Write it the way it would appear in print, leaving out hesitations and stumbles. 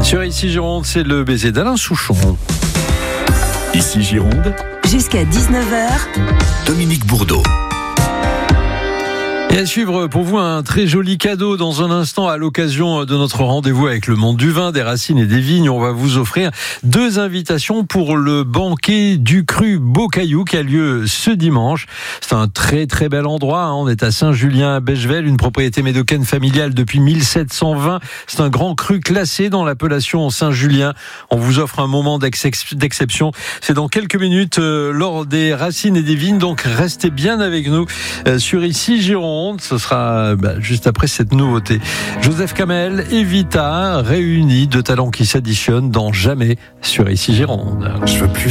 Sur Ici Gironde, c'est le baiser d'Alain Souchon. Ici Gironde, jusqu'à 19h, Dominique Bourdeau. Et à suivre pour vous un très joli cadeau dans un instant à l'occasion de notre rendez-vous avec le monde du vin, des racines et des vignes. On va vous offrir 2 invitations pour le banquet du cru Beaucaillou qui a lieu ce dimanche. C'est un très très bel endroit. On est à Saint-Julien à Bechevel, une propriété médocaine familiale depuis 1720. C'est un grand cru classé dans l'appellation Saint-Julien. On vous offre un moment d'exception. C'est dans quelques minutes lors des racines et des vignes. Donc restez bien avec nous sur Ici Gironde. Ce sera juste après cette nouveauté. Joseph Kamel et Vita réunis, 2 talents qui s'additionnent dans Jamais sur Ici Gironde. Je veux plus